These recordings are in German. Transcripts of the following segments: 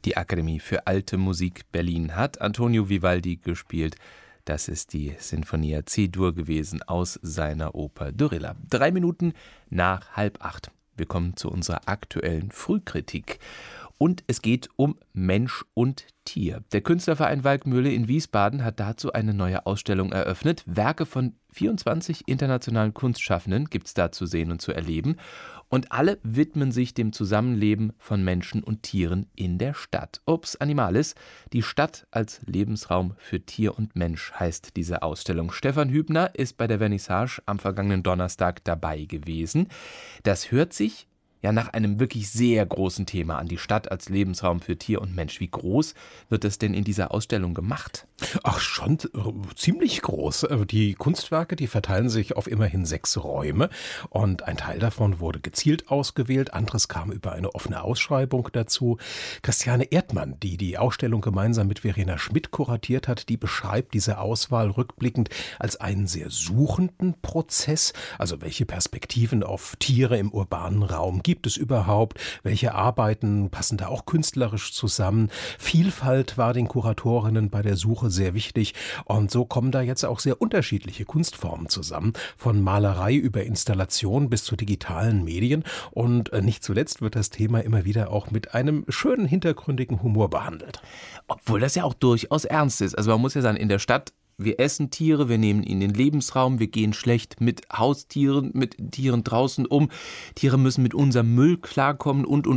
Die Akademie für Alte Musik Berlin hat Antonio Vivaldi gespielt. Das ist die Sinfonia C-Dur gewesen aus seiner Oper Dorilla. 3 Minuten nach 7:30. Wir kommen zu unserer aktuellen Frühkritik. Und es geht um Mensch und Tier. Der Künstlerverein Walkmühle in Wiesbaden hat dazu eine neue Ausstellung eröffnet. Werke von 24 internationalen Kunstschaffenden gibt es da zu sehen und zu erleben. Und alle widmen sich dem Zusammenleben von Menschen und Tieren in der Stadt. Ups Animalis, die Stadt als Lebensraum für Tier und Mensch heißt diese Ausstellung. Stefan Hübner ist bei der Vernissage am vergangenen Donnerstag dabei gewesen. Das hört sich ja nach einem wirklich sehr großen Thema an, die Stadt als Lebensraum für Tier und Mensch. Wie groß wird das denn in dieser Ausstellung gemacht? Ach, schon ziemlich groß. Die Kunstwerke, die verteilen sich auf immerhin 6 Räume und ein Teil davon wurde gezielt ausgewählt, anderes kam über eine offene Ausschreibung dazu. Christiane Erdmann, die die Ausstellung gemeinsam mit Verena Schmidt kuratiert hat, die beschreibt diese Auswahl rückblickend als einen sehr suchenden Prozess. Also welche Perspektiven auf Tiere im urbanen Raum gibt es überhaupt? Welche Arbeiten passen da auch künstlerisch zusammen? Vielfalt war den Kuratorinnen bei der Suche sehr wichtig und so kommen da jetzt auch sehr unterschiedliche Kunstformen zusammen, von Malerei über Installation bis zu digitalen Medien und nicht zuletzt wird das Thema immer wieder auch mit einem schönen hintergründigen Humor behandelt. Obwohl das ja auch durchaus ernst ist. Also man muss ja sagen, in der Stadt, wir essen Tiere, wir nehmen ihnen den Lebensraum, wir gehen schlecht mit Haustieren, mit Tieren draußen um. Tiere müssen mit unserem Müll klarkommen und.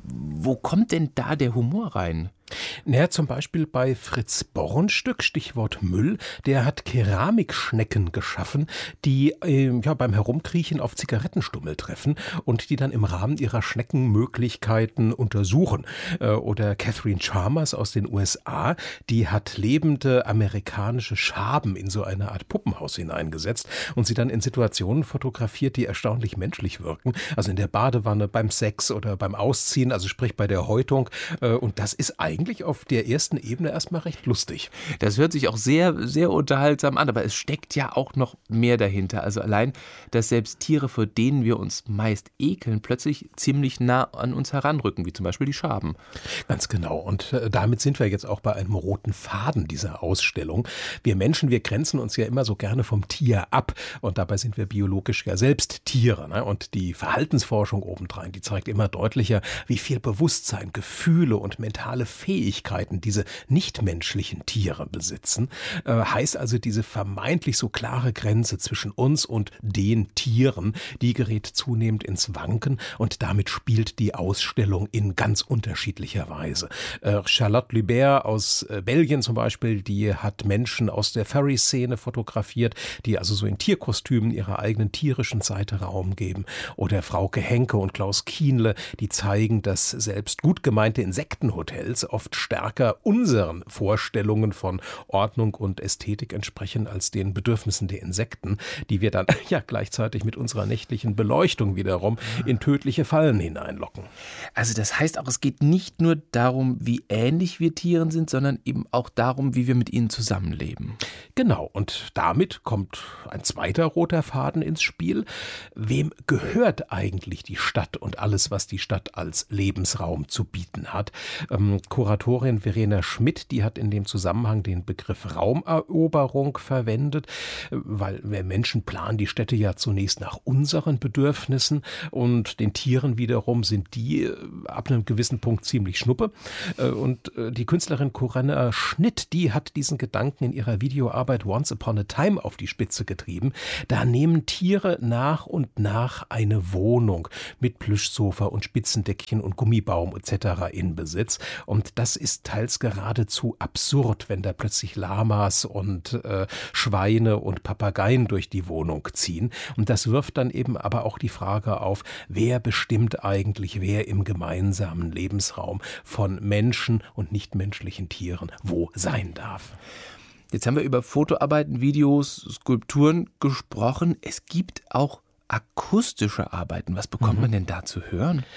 Wo kommt denn da der Humor rein? Naja, zum Beispiel bei Fritz Bornstück, Stichwort Müll, der hat Keramikschnecken geschaffen, die beim Herumkriechen auf Zigarettenstummel treffen und die dann im Rahmen ihrer Schneckenmöglichkeiten untersuchen. Oder Catherine Chalmers aus den USA, die hat lebende amerikanische Schaben in so eine Art Puppenhaus hineingesetzt und sie dann in Situationen fotografiert, die erstaunlich menschlich wirken. Also in der Badewanne, beim Sex oder beim Ausziehen, also sprich bei der Häutung. Und das ist eigentlich auf der ersten Ebene erstmal recht lustig. Das hört sich auch sehr, sehr unterhaltsam an, aber es steckt ja auch noch mehr dahinter. Also allein, dass selbst Tiere, vor denen wir uns meist ekeln, plötzlich ziemlich nah an uns heranrücken, wie zum Beispiel die Schaben. Ganz genau. Und damit sind wir jetzt auch bei einem roten Faden dieser Ausstellung. Wir Menschen, wir grenzen uns ja immer so gerne vom Tier ab. Und dabei sind wir biologisch ja selbst Tiere. Ne? Und die Verhaltensforschung obendrein, die zeigt immer deutlicher, wie viel Bewusstsein, Gefühle und mentale Fähigkeiten diese nichtmenschlichen Tiere besitzen. Heißt also, diese vermeintlich so klare Grenze zwischen uns und den Tieren, die gerät zunehmend ins Wanken und damit spielt die Ausstellung in ganz unterschiedlicher Weise. Charlotte Lubert aus Belgien zum Beispiel, die hat Menschen aus der Furry-Szene fotografiert, die also so in Tierkostümen ihrer eigenen tierischen Seite Raum geben. Oder Frauke Henke und Klaus Kienle, die zeigen, dass selbst gut gemeinte Insektenhotels oft stärker unseren Vorstellungen von Ordnung und Ästhetik entsprechen als den Bedürfnissen der Insekten, die wir dann ja gleichzeitig mit unserer nächtlichen Beleuchtung wiederum in tödliche Fallen hineinlocken. Also das heißt auch, es geht nicht nur darum, wie ähnlich wir Tieren sind, sondern eben auch darum, wie wir mit ihnen zusammenleben. Genau, und damit kommt ein zweiter roter Faden ins Spiel. Wem gehört eigentlich die Stadt und alles, was die Stadt als Lebensraum zu bieten hat? Kuratorin Verena Schmidt, die hat in dem Zusammenhang den Begriff Raumeroberung verwendet, weil wir Menschen planen die Städte ja zunächst nach unseren Bedürfnissen und den Tieren wiederum sind die ab einem gewissen Punkt ziemlich schnuppe. Und die Künstlerin Corinna Schnitt, die hat diesen Gedanken in ihrer Videoarbeit Once Upon a Time auf die Spitze getrieben. Da nehmen Tiere nach und nach eine Wohnung mit Plüschsofa und Spitzendeckchen und Gummibaum etc. in Besitz. Und das ist teils geradezu absurd, wenn da plötzlich Lamas und Schweine und Papageien durch die Wohnung ziehen. Und das wirft dann eben aber auch die Frage auf, wer bestimmt eigentlich, wer im gemeinsamen Lebensraum von Menschen und nichtmenschlichen Tieren wo sein darf. Jetzt haben wir über Fotoarbeiten, Videos, Skulpturen gesprochen. Es gibt auch akustische Arbeiten. Was bekommt man denn da zu hören?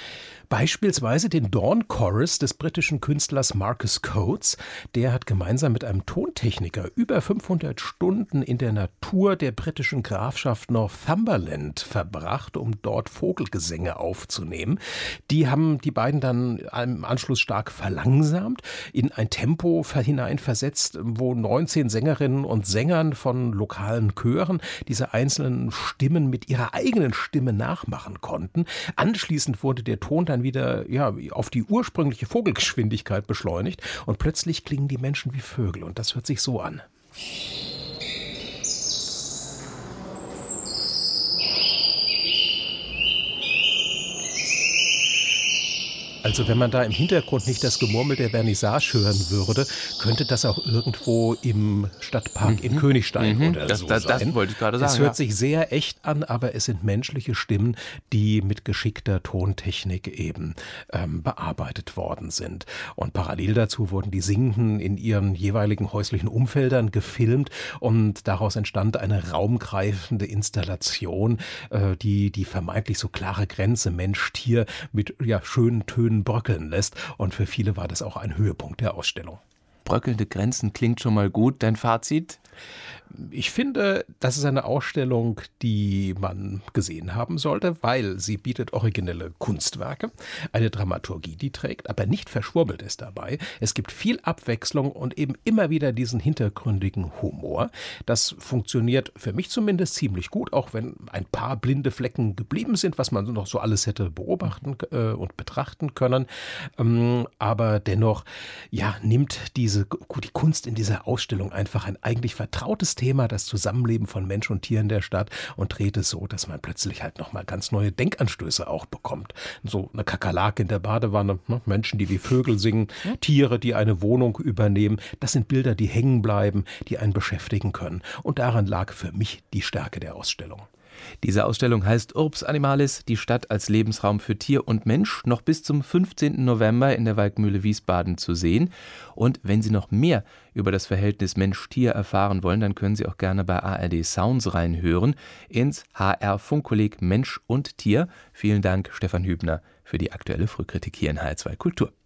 Beispielsweise den Dawn Chorus des britischen Künstlers Marcus Coates. Der hat gemeinsam mit einem Tontechniker über 500 Stunden in der Natur der britischen Grafschaft Northumberland verbracht, um dort Vogelgesänge aufzunehmen. Die haben die beiden dann im Anschluss stark verlangsamt, in ein Tempo hineinversetzt, wo 19 Sängerinnen und Sängern von lokalen Chören diese einzelnen Stimmen mit ihrer eigenen Stimme nachmachen konnten. Anschließend wurde der Ton dann wieder auf die ursprüngliche Vogelgeschwindigkeit beschleunigt und plötzlich klingen die Menschen wie Vögel und das hört sich so an. Also wenn man da im Hintergrund nicht das Gemurmel der Vernissage hören würde, könnte das auch irgendwo im Stadtpark in Königstein oder so sein. Das wollte ich gerade sagen. Es hört sich sehr echt an, aber es sind menschliche Stimmen, die mit geschickter Tontechnik eben bearbeitet worden sind. Und parallel dazu wurden die Singenden in ihren jeweiligen häuslichen Umfeldern gefilmt und daraus entstand eine raumgreifende Installation, die vermeintlich so klare Grenze Mensch-Tier mit schönen Tönen bröckeln lässt. Und für viele war das auch ein Höhepunkt der Ausstellung. Bröckelnde Grenzen klingt schon mal gut. Dein Fazit? Ich finde, das ist eine Ausstellung, die man gesehen haben sollte, weil sie bietet originelle Kunstwerke, eine Dramaturgie, die trägt, aber nicht verschwurbelt ist dabei. Es gibt viel Abwechslung und eben immer wieder diesen hintergründigen Humor. Das funktioniert für mich zumindest ziemlich gut, auch wenn ein paar blinde Flecken geblieben sind, was man noch so alles hätte beobachten und betrachten können. Aber dennoch nimmt die Kunst in dieser Ausstellung einfach ein eigentlich vertrautes Thema, das Zusammenleben von Mensch und Tier in der Stadt, und dreht es so, dass man plötzlich halt nochmal ganz neue Denkanstöße auch bekommt. So eine Kakerlake in der Badewanne, Menschen, die wie Vögel singen, Tiere, die eine Wohnung übernehmen. Das sind Bilder, die hängen bleiben, die einen beschäftigen können. Und daran lag für mich die Stärke der Ausstellung. Diese Ausstellung heißt Urbs Animalis, die Stadt als Lebensraum für Tier und Mensch, noch bis zum 15. November in der Waldmühle Wiesbaden zu sehen. Und wenn Sie noch mehr über das Verhältnis Mensch-Tier erfahren wollen, dann können Sie auch gerne bei ARD Sounds reinhören ins HR-Funkkolleg Mensch und Tier. Vielen Dank, Stefan Hübner, für die aktuelle Frühkritik hier in HR2 Kultur.